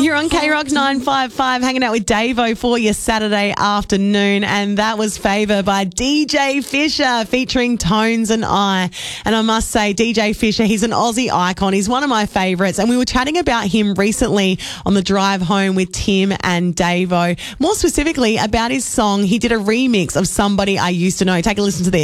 You're on K-Rock 955, hanging out with Davo for your Saturday afternoon, and that was Favour by DJ Fisher featuring Tones and I. And I must say, DJ Fisher, he's an Aussie icon. He's one of my favourites, and we were chatting about him recently on the drive home with Tim and Davo. More specifically about his song, he did a remix of Somebody I Used to Know. Take a listen to this.